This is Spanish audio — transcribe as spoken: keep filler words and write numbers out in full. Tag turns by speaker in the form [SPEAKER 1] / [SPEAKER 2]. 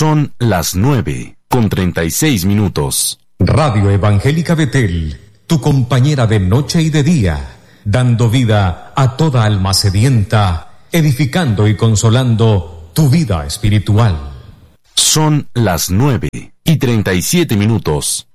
[SPEAKER 1] Son las nueve con treinta y seis minutos.
[SPEAKER 2] Radio Evangélica Betel, tu compañera de noche y de día, dando vida a toda alma sedienta, edificando y consolando tu vida espiritual.
[SPEAKER 1] Son las nueve y treinta y siete minutos.